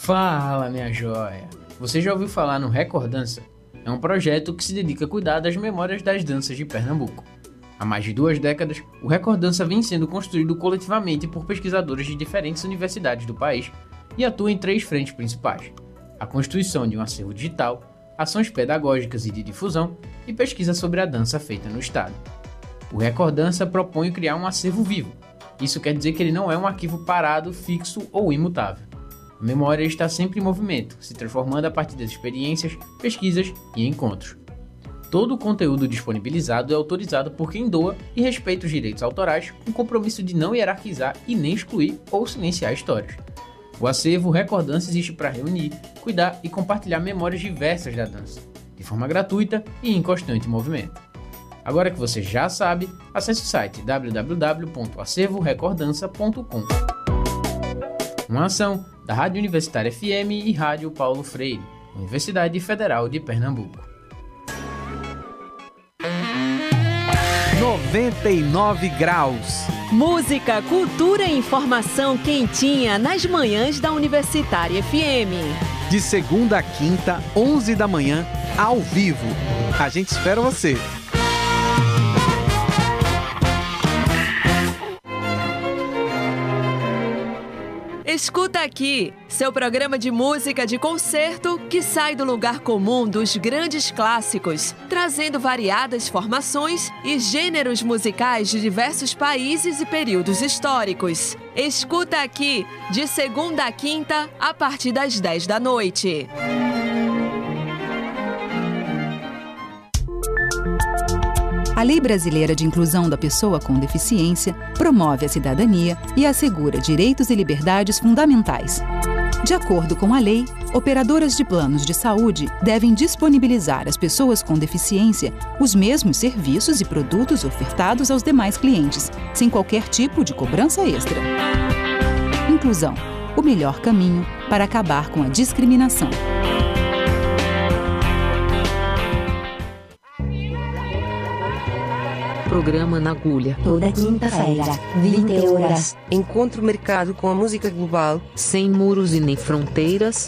Fala, minha joia! Você já ouviu falar no Recordança? É um projeto que se dedica a cuidar das memórias das danças de Pernambuco. Há mais de 2 décadas, o Recordança vem sendo construído coletivamente por pesquisadores de diferentes universidades do país e atua em 3 frentes principais: a constituição de um acervo digital, ações pedagógicas e de difusão e pesquisa sobre a dança feita no estado. O Recordança propõe criar um acervo vivo. Isso quer dizer que ele não é um arquivo parado, fixo ou imutável. A memória está sempre em movimento, se transformando a partir das experiências, pesquisas e encontros. Todo o conteúdo disponibilizado é autorizado por quem doa e respeita os direitos autorais, com o compromisso de não hierarquizar e nem excluir ou silenciar histórias. O acervo Recordança existe para reunir, cuidar e compartilhar memórias diversas da dança, de forma gratuita e em constante movimento. Agora que você já sabe, acesse o site www.acervorecordança.com. Uma ação da Rádio Universitária FM e Rádio Paulo Freire, Universidade Federal de Pernambuco. 99 graus. Música, cultura e informação quentinha nas manhãs da Universitária FM. De segunda a quinta, 11 da manhã, ao vivo. A gente espera você. Escuta aqui, seu programa de música de concerto que sai do lugar comum dos grandes clássicos, trazendo variadas formações e gêneros musicais de diversos países e períodos históricos. Escuta aqui, de segunda a quinta, a partir das 10 da noite. A Lei Brasileira de Inclusão da Pessoa com Deficiência promove a cidadania e assegura direitos e liberdades fundamentais. De acordo com a lei, operadoras de planos de saúde devem disponibilizar às pessoas com deficiência os mesmos serviços e produtos ofertados aos demais clientes, sem qualquer tipo de cobrança extra. Inclusão, o melhor caminho para acabar com a discriminação. Programa na Agulha. Toda quinta-feira, 20 horas. Encontro marcado com a música global, sem muros e nem fronteiras.